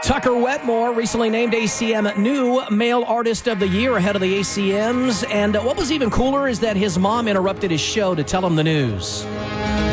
Tucker Wetmore recently named ACM new Male Artist of the Year ahead of the ACMs. And what was even cooler is that his mom interrupted his show to tell him the news.